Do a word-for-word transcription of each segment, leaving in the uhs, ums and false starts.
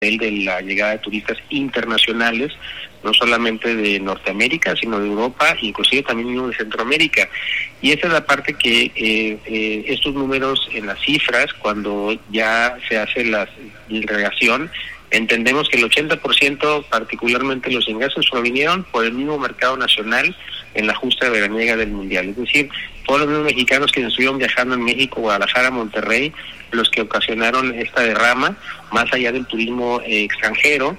el de la llegada de turistas internacionales, no solamente de Norteamérica, sino de Europa, inclusive también de Centroamérica. Y esa es la parte que eh, eh, estos números en las cifras, cuando ya se hace la agregación, entendemos que el ochenta por ciento, particularmente los ingresos, provinieron por el mismo mercado nacional en la justa veraniega del Mundial. Es decir, todos los mismos mexicanos que estuvieron viajando en México, Guadalajara, Monterrey, los que ocasionaron esta derrama, más allá del turismo eh, extranjero,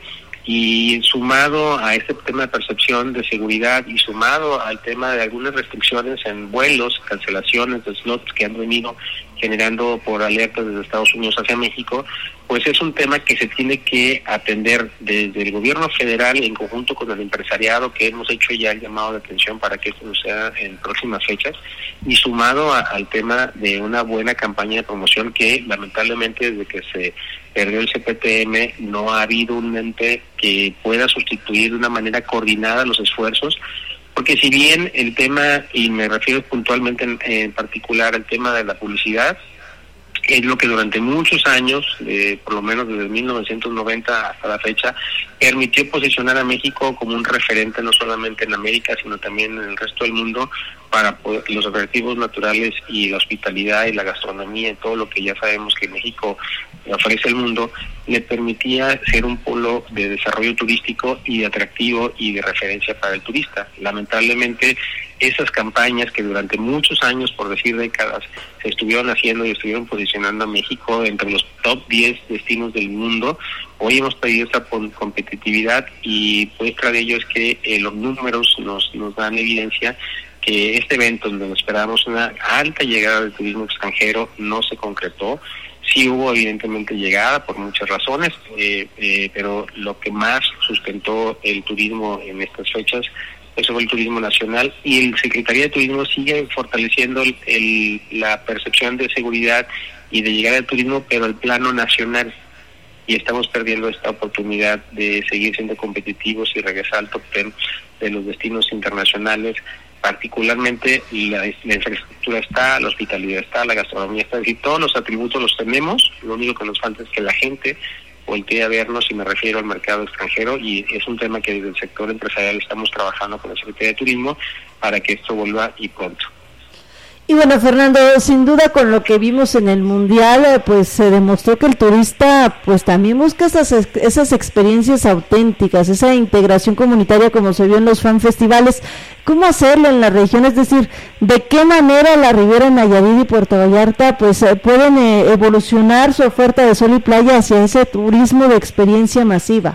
y sumado a este tema de percepción de seguridad y sumado al tema de algunas restricciones en vuelos, cancelaciones de slots que han venido generando por alertas desde Estados Unidos hacia México, pues es un tema que se tiene que atender desde el gobierno federal en conjunto con el empresariado, que hemos hecho ya el llamado de atención para que esto sea en próximas fechas, y sumado a, al tema de una buena campaña de promoción que lamentablemente desde que se perdió el C P T M no ha habido un ente que pueda sustituir de una manera coordinada los esfuerzos, porque si bien el tema, y me refiero puntualmente en, en particular al tema de la publicidad, es lo que durante muchos años, eh, por lo menos desde mil novecientos noventa hasta la fecha, permitió posicionar a México como un referente no solamente en América, sino también en el resto del mundo para poder, los atractivos naturales y la hospitalidad y la gastronomía y todo lo que ya sabemos que México ofrece al mundo, le permitía ser un polo de desarrollo turístico y de atractivo y de referencia para el turista. Lamentablemente, esas campañas que durante muchos años, por decir décadas, se estuvieron haciendo y estuvieron posicionando a México entre los top diez destinos del mundo, hoy hemos perdido esta competitividad y muestra de ello es que eh, los números nos, nos dan evidencia que este evento donde esperábamos una alta llegada del turismo extranjero no se concretó. Sí hubo evidentemente llegada por muchas razones, eh, eh, pero lo que más sustentó el turismo en estas fechas eso fue el turismo nacional, y el Secretaría de Turismo sigue fortaleciendo el, el, la percepción de seguridad y de llegar al turismo, pero al plano nacional, y estamos perdiendo esta oportunidad de seguir siendo competitivos y regresar al top ten de los destinos internacionales. Particularmente la, la infraestructura está, la hospitalidad está, la gastronomía está, es decir, todos los atributos los tenemos, lo único que nos falta es que la gente voltee a vernos, y me refiero al mercado extranjero, y es un tema que desde el sector empresarial estamos trabajando con la Secretaría de Turismo para que esto vuelva y pronto. Y bueno, Fernando, sin duda con lo que vimos en el Mundial, pues se demostró que el turista pues también busca esas esas experiencias auténticas, esa integración comunitaria como se vio en los fan festivales. ¿Cómo hacerlo en la región? Es decir, ¿de qué manera la Riviera Nayarit y Puerto Vallarta pues pueden eh, evolucionar su oferta de sol y playa hacia ese turismo de experiencia masiva?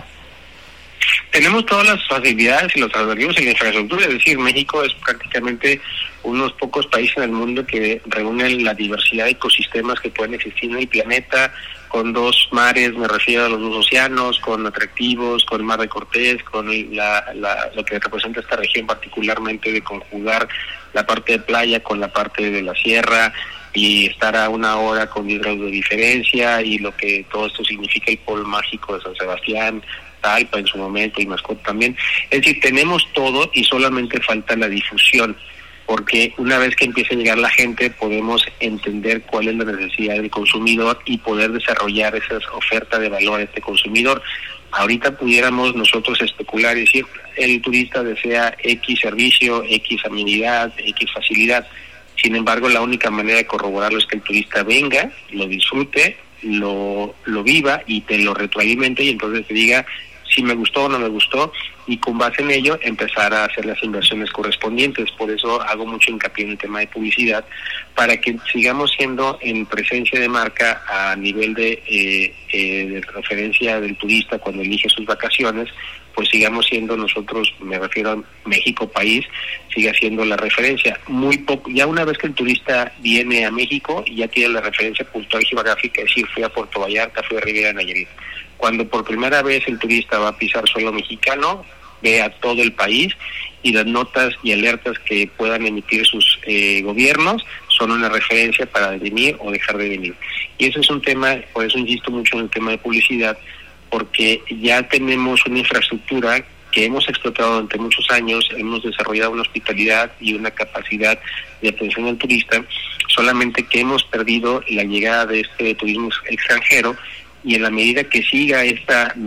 Tenemos todas las facilidades y los atractivos en la infraestructura, es decir, México es prácticamente unos pocos países en el mundo que reúnen la diversidad de ecosistemas que pueden existir en el planeta, con dos mares, me refiero a los dos océanos, con atractivos, con el Mar de Cortés, con la, la, lo que representa esta región particularmente de conjugar la parte de playa con la parte de la sierra, y estar a una hora con diez grados de diferencia, y lo que todo esto significa el polo mágico de San Sebastián, Talpa en su momento y Mascota también. Es decir, tenemos todo y solamente falta la difusión, porque una vez que empiece a llegar la gente podemos entender cuál es la necesidad del consumidor y poder desarrollar esas ofertas de valor a este consumidor. Ahorita pudiéramos nosotros especular y decir, el turista desea X servicio, X amenidad, X facilidad. Sin embargo, la única manera de corroborarlo es que el turista venga, lo disfrute, lo, lo viva y te lo retroalimente, y entonces te diga si me gustó o no me gustó, y con base en ello empezar a hacer las inversiones correspondientes. Por eso hago mucho hincapié en el tema de publicidad, para que sigamos siendo en presencia de marca a nivel de, eh, eh, de referencia del turista cuando elige sus vacaciones, pues sigamos siendo nosotros, me refiero a México país, siga siendo la referencia. Muy poco, ya una vez que el turista viene a México, ya tiene la referencia puntual geográfica, es decir, fui a Puerto Vallarta, fui a Riviera Nayarit. Cuando por primera vez el turista va a pisar suelo mexicano, ve a todo el país, y las notas y alertas que puedan emitir sus eh, gobiernos son una referencia para venir o dejar de venir. Y eso es un tema, por eso insisto mucho en el tema de publicidad, porque ya tenemos una infraestructura que hemos explotado durante muchos años, hemos desarrollado una hospitalidad y una capacidad de atención al turista, solamente que hemos perdido la llegada de este turismo extranjero, y en la medida que siga esta